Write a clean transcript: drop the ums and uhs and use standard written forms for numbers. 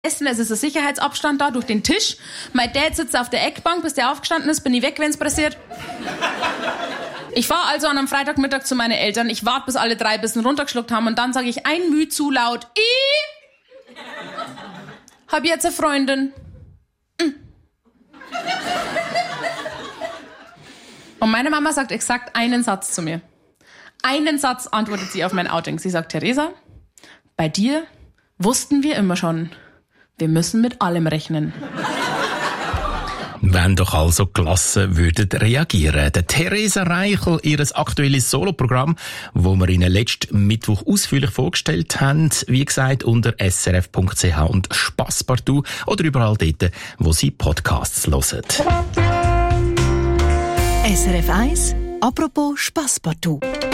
Essen, es ist ein Sicherheitsabstand da durch den Tisch. Mein Dad sitzt auf der Eckbank, bis der aufgestanden ist, bin ich weg, wenn's passiert. Ich fahre also an einem Freitagmittag zu meinen Eltern. Ich warte, bis alle 3 ein bisschen runtergeschluckt haben und dann sage ich ein Müh zu laut. Ich hab jetzt eine Freundin. Und meine Mama sagt exakt einen Satz zu mir. Einen Satz antwortet sie auf mein Outing. Sie sagt, Theresa, bei dir wussten wir immer schon, wir müssen mit allem rechnen. Wenn doch also gelassen würden reagieren. Der Theresa Reichel, ihr aktuelles Soloprogramm, wo wir Ihnen letzten Mittwoch ausführlich vorgestellt haben, wie gesagt, unter srf.ch und Spasspartout oder überall dort, wo Sie Podcasts hören. SRF 1, apropos Spasspartout.